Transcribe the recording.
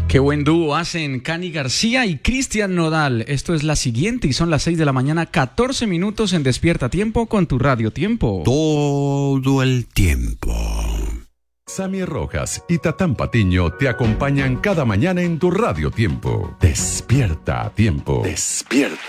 Qué buen dúo hacen Cani García y Cristian Nodal. Esto es La Siguiente y son las 6 de la mañana, 14 minutos en Despierta Tiempo con tu Radio Tiempo. Todo el tiempo. Sammy Rojas y Tatán Patiño te acompañan cada mañana en tu Radio Tiempo. Despierta Tiempo. Despierta.